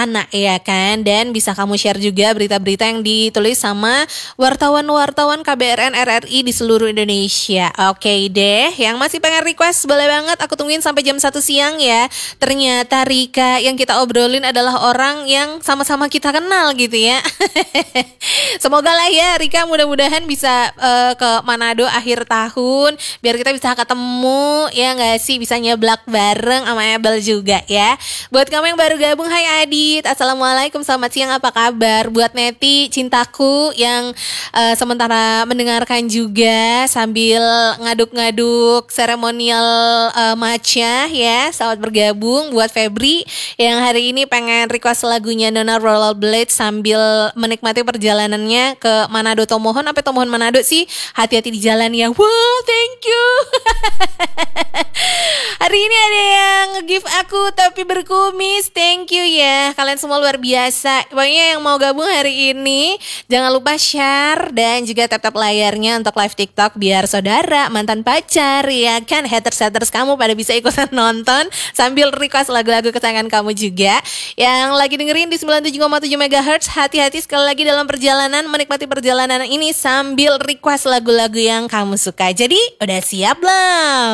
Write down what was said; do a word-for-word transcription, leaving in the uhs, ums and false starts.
sana ya kan. Dan bisa kamu share juga berita-berita yang ditulis sama wartawan-wartawan K B R N R R I di seluruh Indonesia. Oke deh, yang masih pengen request boleh banget aku tungguin sampai jam satu siang ya. Ternyata Rika yang kita obrolin adalah orang yang sama-sama kita kenal gitu ya. Semoga lah ya Rika mudah-mudahan bisa uh, ke Manado akhir tahun biar kita bisa ketemu ya nggak sih, bisa nyeblak bareng sama Abel juga ya. Buat kamu yang baru gabung, hai Adit, assalamualaikum, selamat siang, apa kabar? Buat Neti cintaku yang uh, sementara mendengarkan juga sambil ngaduk-ngaduk seremonial uh, matcha ya, selamat bergabung. Buat Febri yang hari ini pengen request lagunya Nona Rollerblade sambil menikmati perjalanannya ke Manado Tomohon, apa Tomohon Manado sih, hati-hati di jalan ya. Wow, thank you. Hari ini ada yang nge-give aku tapi berkumis, thank you ya, kalian semua luar biasa. Pokoknya yang mau gabung hari ini jangan lupa share dan juga tap-tap layarnya untuk live TikTok biar saudara, mantan pacar ya kan, haters-haters kamu pada bisa ikutan nonton sambil request lagu-lagu kesayangan kamu juga. Yang lagi dengerin di sembilan puluh tujuh koma tujuh megahertz, hati-hati sekali lagi dalam perjalanan, menikmati perjalanan ini sambil request lagu-lagu yang kamu suka. Jadi udah siap belum?